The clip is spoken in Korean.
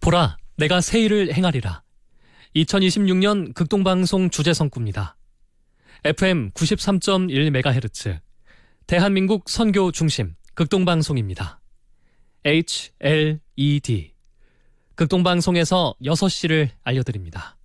보라, 내가 새 일을 행하리라. 2026년 극동방송 주제성구입니다. FM 93.1MHz, 대한민국 선교 중심 극동방송입니다. HLED, 극동방송에서 6시를 알려드립니다.